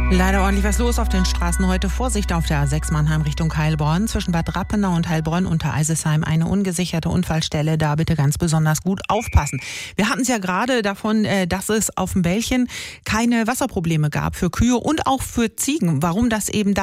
Leider ordentlich was los auf den Straßen heute. Vorsicht auf der A6 Mannheim Richtung Heilbronn. Zwischen Bad Rappenau und Heilbronn unter Eisesheim eine ungesicherte Unfallstelle. Da bitte ganz besonders gut aufpassen. Wir hatten es ja gerade davon, dass es auf dem Bällchen keine Wasserprobleme gab für Kühe und auch für Ziegen. Warum das eben